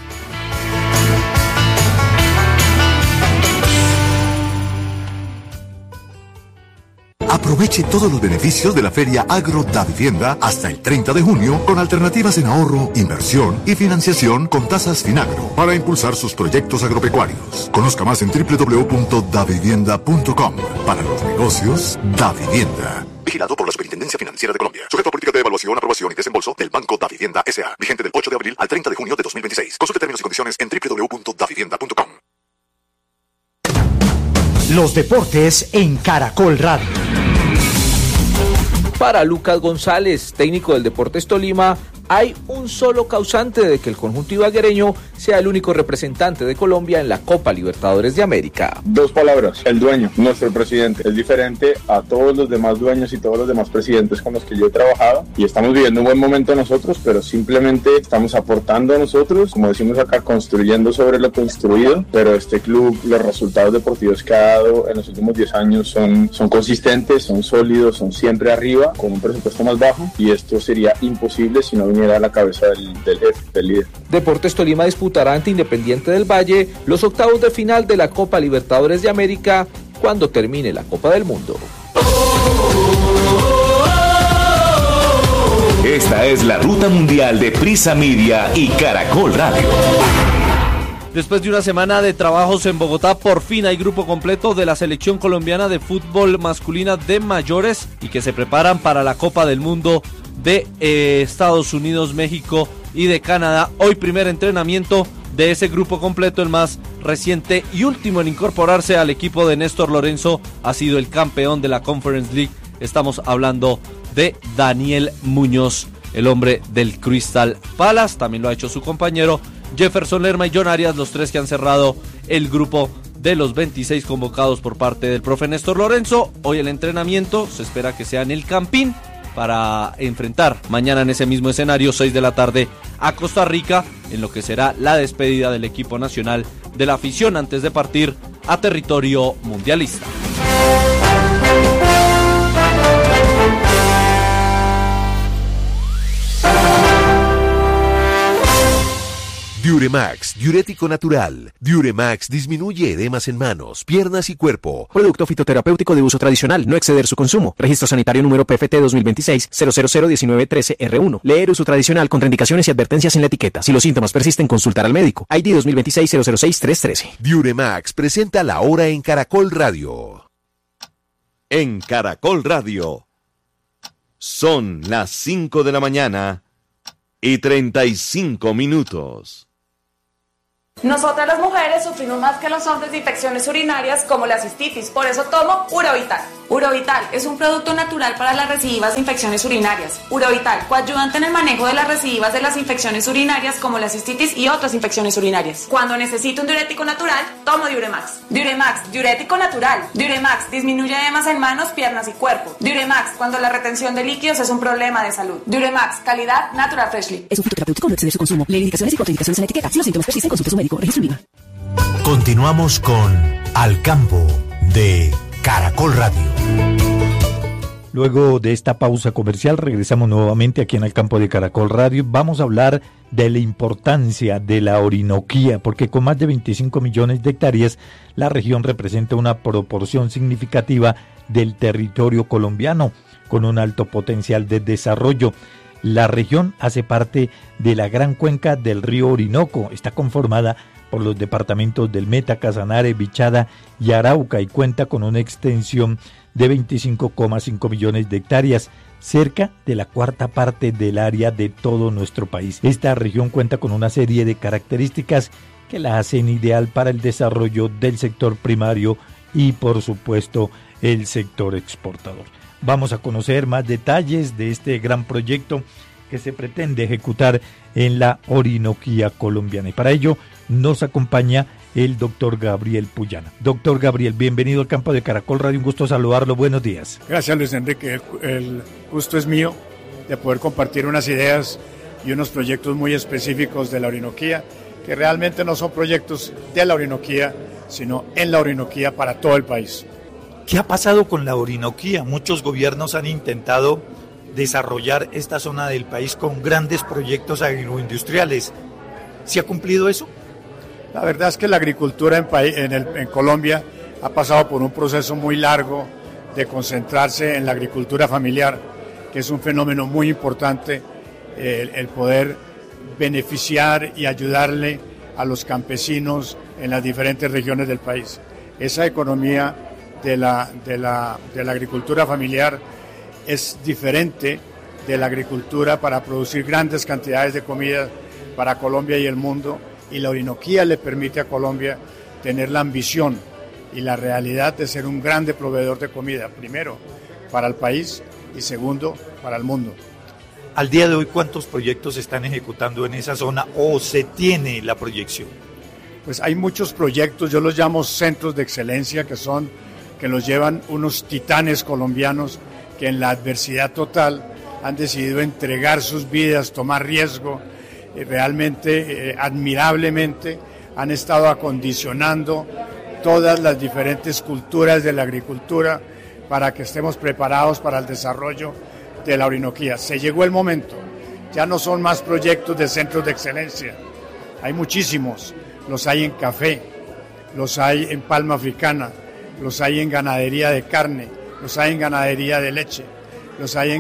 [SPEAKER 21] Aproveche todos los beneficios de la Feria Agro Davivienda hasta el 30 de junio con alternativas en ahorro, inversión y financiación con tasas Finagro para impulsar sus proyectos agropecuarios. Conozca más en www.davivienda.com. Para los negocios, Davivienda. Vigilado por la Superintendencia Financiera de Colombia. Sujeto a política de evaluación, aprobación y desembolso del Banco Davivienda S.A. Vigente del 8 de abril al 30 de junio de 2026. Consulte términos y condiciones en www.davivienda.com.
[SPEAKER 10] Los deportes en Caracol Radio.
[SPEAKER 22] Para Lucas González, técnico del Deportes Tolima, hay un solo causante de que el conjunto ibaguereño sea el único representante de Colombia en la Copa Libertadores de América.
[SPEAKER 23] Dos palabras, el dueño, nuestro presidente. Es diferente a todos los demás dueños y todos los demás presidentes con los que yo he trabajado y estamos viviendo un buen momento nosotros, pero simplemente estamos aportando a nosotros, como decimos acá, construyendo sobre lo construido, pero este club, los resultados deportivos que ha dado en los últimos 10 años son consistentes, son sólidos, son siempre arriba, con un presupuesto más bajo y esto sería imposible si no viniera a la cabeza del jefe, del líder.
[SPEAKER 22] Deportes Tolima disputará ante Independiente del Valle los octavos de final de la Copa Libertadores de América cuando termine la Copa del Mundo.
[SPEAKER 14] Esta es la ruta mundial de Prisa Media y Caracol Radio.
[SPEAKER 24] Después de una semana de trabajos en Bogotá, por fin hay grupo completo de la selección colombiana de fútbol masculina de mayores y que se preparan para la Copa del Mundo de Estados Unidos, México y de Canadá. Hoy primer entrenamiento de ese grupo completo, el más reciente y último en incorporarse al equipo de Néstor Lorenzo ha sido el campeón de la Conference League. Estamos hablando de Daniel Muñoz, el hombre del Crystal Palace. También lo ha hecho su compañero Jefferson Lerma y John Arias, los tres que han cerrado el grupo de los 26 convocados por parte del profe Néstor Lorenzo. Hoy el entrenamiento se espera que sea en el Campín para enfrentar mañana en ese mismo escenario, 6 de la tarde, a Costa Rica, en lo que será la despedida del equipo nacional de la afición antes de partir a territorio mundialista.
[SPEAKER 13] Diuremax, diurético natural. Diuremax disminuye edemas en manos, piernas y cuerpo.
[SPEAKER 25] Producto fitoterapéutico de uso tradicional, no exceder su consumo. Registro sanitario número PFT 2026-0001913R1. Leer uso tradicional, contraindicaciones y advertencias en la etiqueta. Si los síntomas persisten, consultar al médico. ID 2026-006-313.
[SPEAKER 13] Diuremax presenta la hora en Caracol Radio.
[SPEAKER 14] En Caracol Radio. Son las 5 de la mañana y 35 minutos.
[SPEAKER 2] Nosotras las mujeres sufrimos más que los hombres de infecciones urinarias como la cistitis, por eso tomo Urovital. Urovital es un producto natural para las recidivas de infecciones urinarias. Urovital, coayudante en el manejo de las recidivas de las infecciones urinarias como la cistitis y otras infecciones urinarias. Cuando necesito un diurético natural, tomo Diuremax. Diuremax, diurético natural. Diuremax, disminuye edemas en manos, piernas y cuerpo. Diuremax, cuando la retención de líquidos es un problema de salud. Diuremax, calidad Natural Freshly.
[SPEAKER 17] Es un fitoterapéutico, no exceder su consumo. Lee indicaciones y contraindicaciones en la etiqueta. Si los síntomas persisten, consulte a su médico. Registro INVIMA.
[SPEAKER 10] Continuamos con Al Campo de Caracol Radio.
[SPEAKER 12] Luego de esta pausa comercial regresamos nuevamente aquí en Al Campo de Caracol Radio. Vamos a hablar de la importancia de la Orinoquía, porque con más de 25 millones de hectáreas, la región representa una proporción significativa del territorio colombiano, con un alto potencial de desarrollo. La región hace parte de la gran cuenca del río Orinoco, está conformada por los departamentos del Meta, Casanare, Bichada y Arauca y cuenta con una extensión de 25,5 millones de hectáreas, cerca de la cuarta parte del área de todo nuestro país. Esta región cuenta con una serie de características que la hacen ideal para el desarrollo del sector primario y, por supuesto, el sector exportador. Vamos a conocer más detalles de este gran proyecto que se pretende ejecutar en la Orinoquía colombiana. Y para ello nos acompaña el doctor Gabriel Puyana. Doctor Gabriel, bienvenido al Campo de Caracol Radio, un gusto saludarlo, buenos días.
[SPEAKER 3] Gracias, Luis Enrique, el gusto es mío de poder compartir unas ideas y unos proyectos muy específicos de la Orinoquía, que realmente no son proyectos de la Orinoquía, sino en la Orinoquía para todo el país.
[SPEAKER 12] ¿Qué ha pasado con la Orinoquía? Muchos gobiernos han intentado desarrollar esta zona del país con grandes proyectos agroindustriales. ¿Se ha cumplido eso?
[SPEAKER 3] La verdad es que la agricultura en Colombia ha pasado por un proceso muy largo de concentrarse en la agricultura familiar, que es un fenómeno muy importante, el poder beneficiar y ayudarle a los campesinos en las diferentes regiones del país. Esa economía de la agricultura familiar es diferente de la agricultura para producir grandes cantidades de comida para Colombia y el mundo, y la Orinoquía le permite a Colombia tener la ambición y la realidad de ser un grande proveedor de comida, primero para el país y segundo para el mundo.
[SPEAKER 12] Al día de hoy, ¿cuántos proyectos se están ejecutando en esa zona o se tiene la proyección?
[SPEAKER 3] Pues hay muchos proyectos, yo los llamo centros de excelencia, que los llevan unos titanes colombianos que en la adversidad total han decidido entregar sus vidas, tomar riesgo, realmente admirablemente han estado acondicionando todas las diferentes culturas de la agricultura para que estemos preparados para el desarrollo de la Orinoquía. Se llegó el momento, ya no son más proyectos de centros de excelencia, hay muchísimos, los hay en café, los hay en palma africana, los hay en ganadería de carne, los hay en ganadería de leche, los hay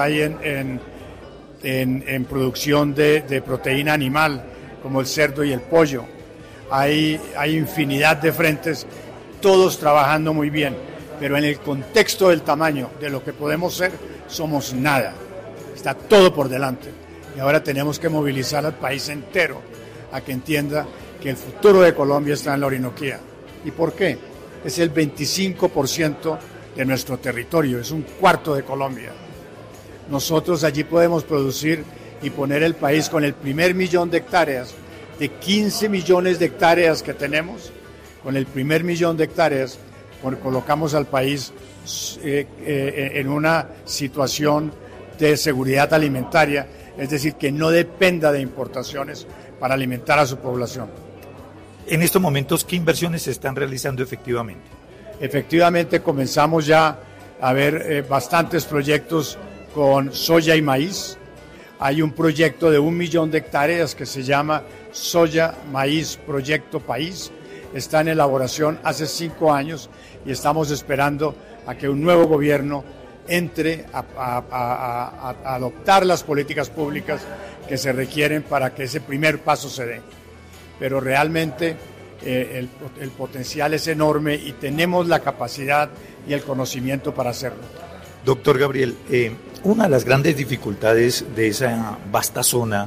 [SPEAKER 3] en producción de proteína animal, como el cerdo y el pollo. Hay infinidad de frentes, todos trabajando muy bien, pero en el contexto del tamaño de lo que podemos ser, somos nada. Está todo por delante. Y ahora tenemos que movilizar al país entero a que entienda que el futuro de Colombia está en la Orinoquía. ¿Y por qué? Es el 25% de nuestro territorio, es un cuarto de Colombia. Nosotros allí podemos producir y poner el país con el primer millón de hectáreas, de 15 millones de hectáreas que tenemos, con el primer millón de hectáreas colocamos al país en una situación de seguridad alimentaria, es decir, que no dependa de importaciones para alimentar a su población.
[SPEAKER 12] En estos momentos, ¿qué inversiones se están realizando efectivamente?
[SPEAKER 3] Efectivamente, comenzamos ya a ver bastantes proyectos con soya y maíz. Hay un proyecto de 1 millón de hectáreas que se llama Soya Maíz Proyecto País. Está en elaboración hace 5 años y estamos esperando a que un nuevo gobierno entre a adoptar las políticas públicas que se requieren para que ese primer paso se dé. Pero realmente el potencial es enorme y tenemos la capacidad y el conocimiento para hacerlo.
[SPEAKER 12] Doctor Gabriel, una de las grandes dificultades de esa vasta zona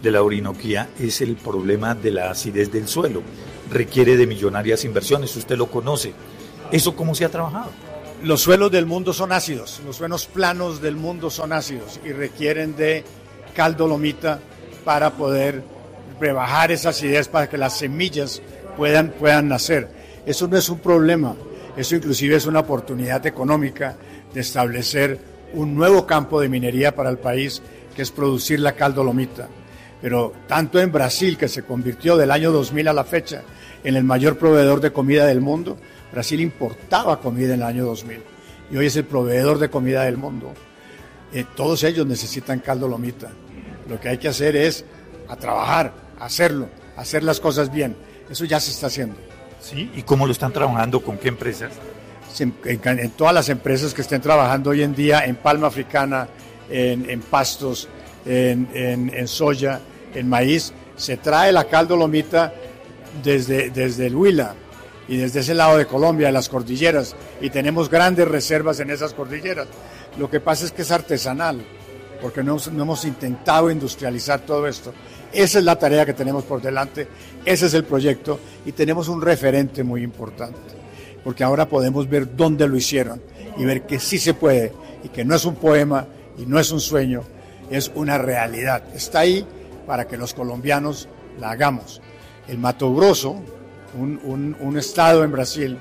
[SPEAKER 12] de la Orinoquía es el problema de la acidez del suelo. Requiere de millonarias inversiones, usted lo conoce. ¿Eso cómo se ha trabajado?
[SPEAKER 3] Los suelos del mundo son ácidos, los suelos planos del mundo son ácidos y requieren de cal dolomita para poder rebajar esa acidez, para que las semillas puedan nacer. Eso no es un problema, eso inclusive es una oportunidad económica de establecer un nuevo campo de minería para el país, que es producir la cal dolomita. Pero tanto en Brasil, que se convirtió del año 2000 a la fecha en el mayor proveedor de comida del mundo, Brasil importaba comida en el año 2000 y hoy es el proveedor de comida del mundo. Todos ellos necesitan cal dolomita. Lo que hay que hacer es a trabajar, hacerlo, hacer las cosas bien. Eso ya se está haciendo.
[SPEAKER 12] ¿Sí? ¿Y cómo lo están trabajando? ¿Con qué empresas?
[SPEAKER 3] En todas las empresas que estén trabajando hoy en día en palma africana, en pastos, en soya, en maíz, se trae la cal dolomita desde el Huila y desde ese lado de Colombia, de las cordilleras, y tenemos grandes reservas en esas cordilleras. Lo que pasa es que es artesanal, porque no hemos intentado industrializar todo esto. Esa es la tarea que tenemos por delante, ese es el proyecto, y tenemos un referente muy importante, porque ahora podemos ver dónde lo hicieron y ver que sí se puede, y que no es un poema y no es un sueño, es una realidad. Está ahí para que los colombianos la hagamos. El Mato Grosso, un estado en Brasil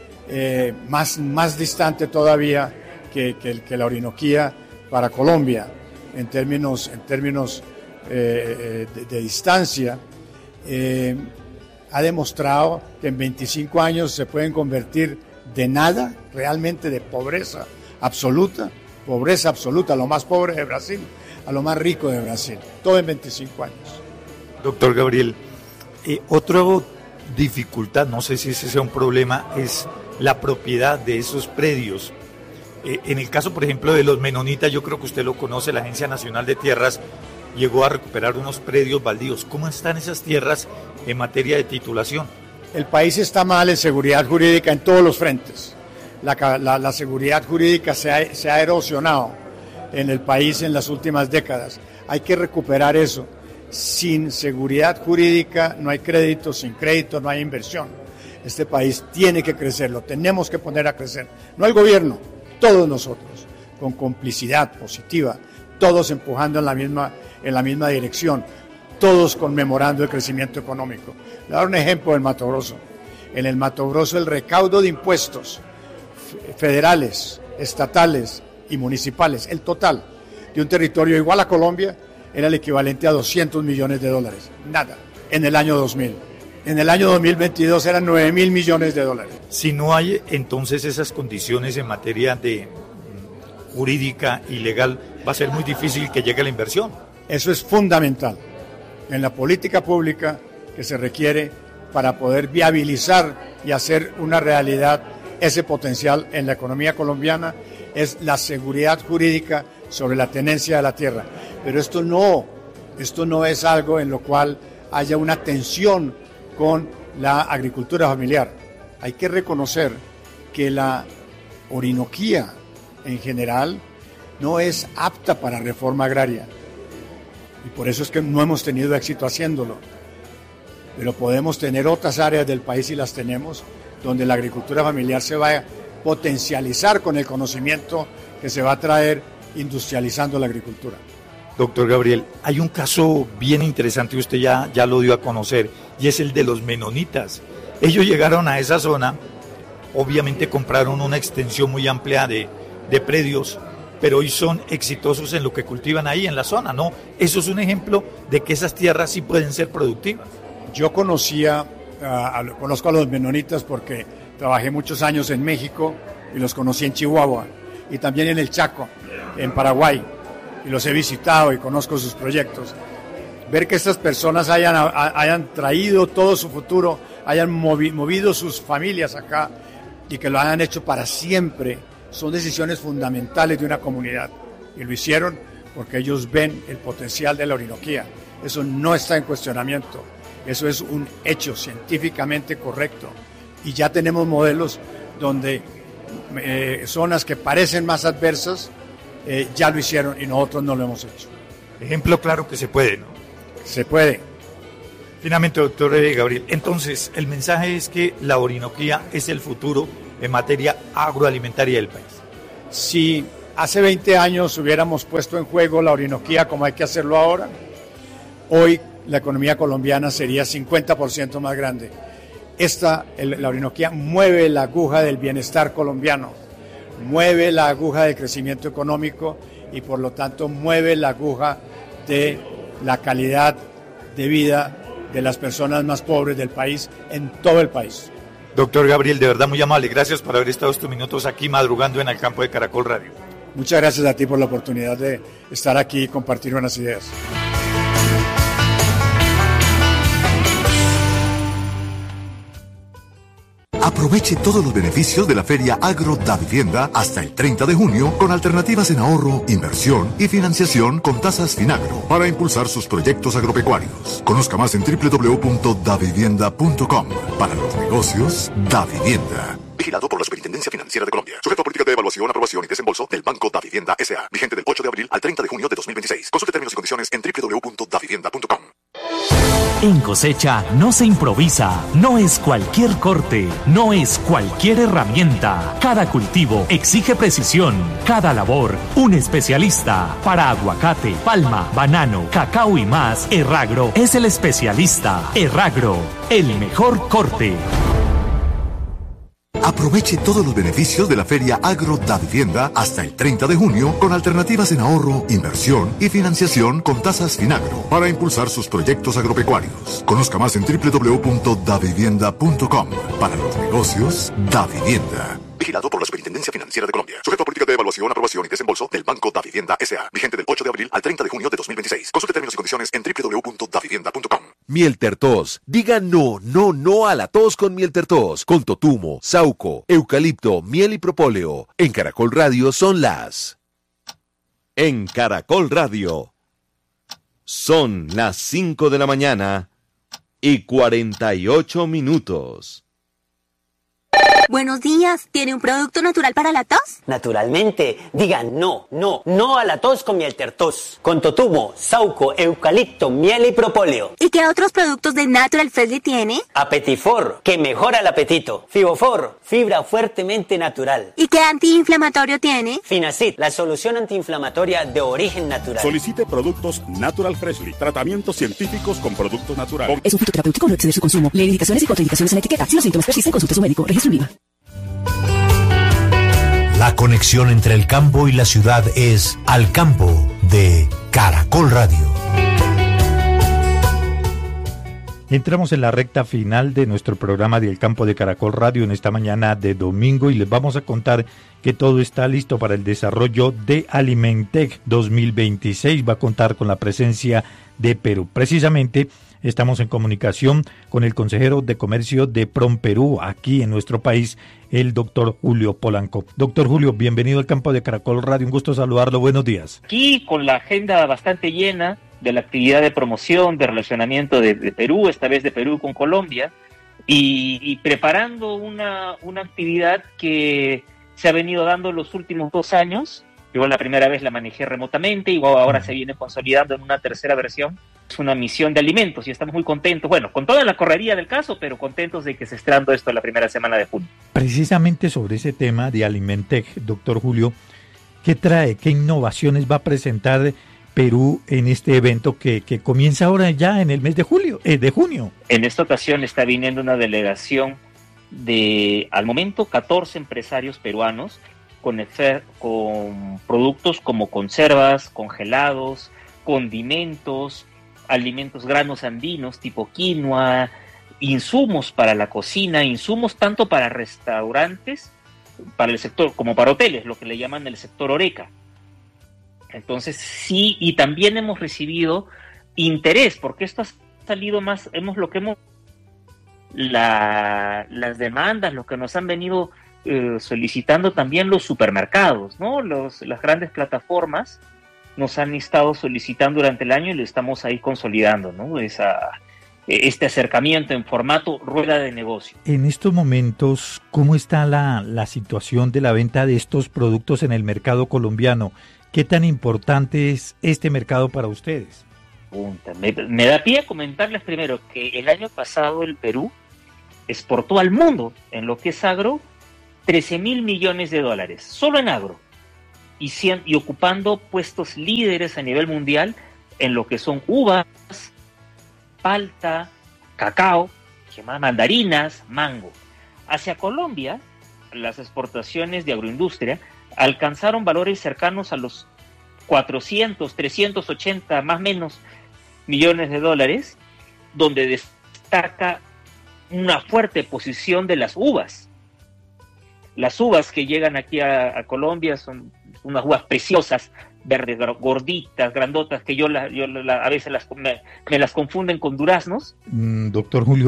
[SPEAKER 3] más distante todavía que la Orinoquía para Colombia en términos de distancia, ha demostrado que en 25 años se pueden convertir de nada, realmente de pobreza absoluta, lo más pobre de Brasil, a lo más rico de Brasil, todo en 25 años.
[SPEAKER 12] Doctor Gabriel, otra dificultad, no sé si ese sea un problema, es la propiedad de esos predios. En el caso, por ejemplo, de los menonitas, yo creo que usted lo conoce, la Agencia Nacional de Tierras llegó a recuperar unos predios baldíos. ¿Cómo están esas tierras en materia de titulación?
[SPEAKER 3] El país está mal en seguridad jurídica en todos los frentes. La seguridad jurídica se ha erosionado en el país en las últimas décadas. Hay que recuperar eso. Sin seguridad jurídica no hay crédito, sin crédito no hay inversión. Este país tiene que crecer, lo tenemos que poner a crecer. No el gobierno, todos nosotros, con complicidad positiva, todos empujando en la misma dirección, todos conmemorando el crecimiento económico. Le voy a dar un ejemplo del Mato Grosso. En el Mato Grosso el recaudo de impuestos federales, estatales y municipales, el total de un territorio igual a Colombia, era el equivalente a $200 millones. Nada, en el año 2000. En el año 2022 eran $9.000 millones.
[SPEAKER 12] Si no hay entonces esas condiciones en materia de jurídica y legal, va a ser muy difícil que llegue la inversión.
[SPEAKER 3] Eso es fundamental en la política pública que se requiere para poder viabilizar y hacer una realidad ese potencial en la economía colombiana, es la seguridad jurídica sobre la tenencia de la tierra. Pero esto no es algo en lo cual haya una tensión con la agricultura familiar. Hay que reconocer que la Orinoquía en general no es apta para reforma agraria y por eso es que no hemos tenido éxito haciéndolo, pero podemos tener otras áreas del país y las tenemos donde la agricultura familiar se va a potencializar con el conocimiento que se va a traer industrializando la agricultura.
[SPEAKER 12] Doctor Gabriel, hay un caso bien interesante, usted ya lo dio a conocer, y es el de los menonitas. Ellos llegaron a esa zona, obviamente compraron una extensión muy amplia de predios, pero hoy son exitosos en lo que cultivan ahí en la zona, ¿no? Eso es un ejemplo de que esas tierras sí pueden ser productivas.
[SPEAKER 3] Yo conozco a los menonitas porque trabajé muchos años en México y los conocí en Chihuahua y también en el Chaco, en Paraguay, y los he visitado y conozco sus proyectos. Ver que estas personas hayan traído todo su futuro, hayan movido sus familias acá y que lo hayan hecho para siempre, son decisiones fundamentales de una comunidad. Y lo hicieron porque ellos ven el potencial de la Orinoquía. Eso no está en cuestionamiento. Eso es un hecho científicamente correcto. Y ya tenemos modelos donde zonas que parecen más adversas ya lo hicieron y nosotros no lo hemos hecho.
[SPEAKER 12] Ejemplo claro que se puede, ¿no?
[SPEAKER 3] se puede.
[SPEAKER 12] Finalmente, doctor Gabriel, entonces el mensaje es que la Orinoquía es el futuro en materia agroalimentaria del país.
[SPEAKER 3] Si hace 20 años hubiéramos puesto en juego la Orinoquía como hay que hacerlo ahora, hoy la economía colombiana sería 50% más grande. La Orinoquía mueve la aguja del bienestar colombiano, mueve la aguja del crecimiento económico y por lo tanto mueve la aguja de la calidad de vida de las personas más pobres del país en todo el país.
[SPEAKER 12] Doctor Gabriel, de verdad muy amable, gracias por haber estado estos minutos aquí madrugando en el campo de Caracol Radio.
[SPEAKER 3] Muchas gracias a ti por la oportunidad de estar aquí y compartir buenas ideas.
[SPEAKER 21] Aproveche todos los beneficios de la Feria Agro Da Vivienda hasta el 30 de junio con alternativas en ahorro, inversión y financiación con tasas Finagro para impulsar sus proyectos agropecuarios. Conozca más en www.davivienda.com. Para los negocios, Da Vivienda. Vigilado por la Superintendencia Financiera de Colombia. Sujeto a política de evaluación, aprobación y desembolso del Banco Da Vivienda S.A. Vigente del 8 de abril al 30 de junio de 2026. Consulte términos y condiciones en www.davivienda.com.
[SPEAKER 4] En cosecha no se improvisa, no es cualquier corte, no es cualquier herramienta. Cada cultivo exige precisión, cada labor un especialista. Para aguacate, palma, banano, cacao y más, Erragro es el especialista. Erragro, el mejor corte.
[SPEAKER 21] Aproveche todos los beneficios de la Feria Agro Da Vivienda hasta el 30 de junio con alternativas en ahorro, inversión y financiación con tasas Finagro para impulsar sus proyectos agropecuarios. Conozca más en www.davivienda.com. Para los negocios, Da Vivienda. Vigilado por la Superintendencia Financiera de Colombia. Sujeto a política de evaluación, aprobación y desembolso del Banco Da Vivienda S.A. Vigente del 8 de abril al 30 de junio de 2026. Consulte términos y condiciones en www.davivienda.com.
[SPEAKER 13] Miel Tertos. Diga no a la tos con Miel Tertos. Con totumo, sauco, eucalipto, miel y propóleo. En Caracol Radio son las...
[SPEAKER 14] En Caracol Radio son las 5 de la mañana y 48 minutos.
[SPEAKER 5] Buenos días, ¿tiene un producto natural para la tos?
[SPEAKER 6] Naturalmente, diga no a la tos con Miel Tertos. Con totumo, sauco, eucalipto, miel y propóleo.
[SPEAKER 5] ¿Y qué otros productos de Natural Freshly tiene?
[SPEAKER 6] Apetifor, que mejora el apetito. Fibofor, fibra fuertemente natural.
[SPEAKER 5] ¿Y qué antiinflamatorio tiene?
[SPEAKER 6] Finacid, la solución antiinflamatoria de origen natural.
[SPEAKER 7] Solicite productos Natural Freshly, tratamientos científicos con productos naturales.
[SPEAKER 17] Es un fitoterapéutico, no exceder su consumo. Lee indicaciones y contraindicaciones en la etiqueta. Si los síntomas persisten, consulte a su médico. Registro INVIMA.
[SPEAKER 10] La conexión entre el campo y la ciudad es Al Campo de Caracol Radio.
[SPEAKER 12] Entramos en la recta final de nuestro programa de El Campo de Caracol Radio en esta mañana de domingo y les vamos a contar que todo está listo para el desarrollo de Alimentec 2026. Va a contar con la presencia de Perú. Precisamente estamos en comunicación con el consejero de comercio de PROMPERÚ aquí en nuestro país, el doctor Julio Polanco. Doctor Julio, bienvenido al Campo de Caracol Radio, un gusto saludarlo, buenos días.
[SPEAKER 8] Aquí con la agenda bastante llena de la actividad de promoción, de relacionamiento de Perú, esta vez de Perú con Colombia, y preparando una actividad que se ha venido dando los últimos 2 años. Yo la primera vez la manejé remotamente y ahora se viene consolidando en una tercera versión. Es una misión de alimentos y estamos muy contentos, bueno, con toda la correría del caso, pero contentos de que se esté dando esto la primera semana de junio.
[SPEAKER 12] Precisamente sobre ese tema de Alimentec, doctor Julio, ¿qué trae, qué innovaciones va a presentar Perú en este evento que comienza ahora ya en el mes de junio?
[SPEAKER 8] En esta ocasión está viniendo una delegación de, al momento, 14 empresarios peruanos con productos como conservas, congelados, condimentos, alimentos granos andinos tipo quinoa, insumos para la cocina, insumos tanto para restaurantes, para el sector, como para hoteles, lo que le llaman el sector Horeca. Entonces sí, y también hemos recibido interés, porque esto ha salido más, las demandas, lo que nos han venido solicitando también los supermercados, ¿no? Las grandes plataformas nos han estado solicitando durante el año y lo estamos ahí consolidando, ¿no? Este acercamiento en formato rueda de negocio.
[SPEAKER 12] En estos momentos, ¿cómo está la situación de la venta de estos productos en el mercado colombiano? ¿Qué tan importante es este mercado para ustedes?
[SPEAKER 8] Me da pie a comentarles primero que el año pasado el Perú exportó al mundo en lo que es agro 13.000 millones de dólares, solo en agro, y ocupando puestos líderes a nivel mundial en lo que son uvas, palta, cacao, mandarinas, mango. Hacia Colombia, las exportaciones de agroindustria alcanzaron valores cercanos a los 400, 380 más o menos millones de dólares, donde destaca una fuerte posición de las uvas. Las uvas que llegan aquí a Colombia son unas uvas preciosas, verdes, gorditas, grandotas, que a veces me las confunden con duraznos.
[SPEAKER 12] Doctor Julio,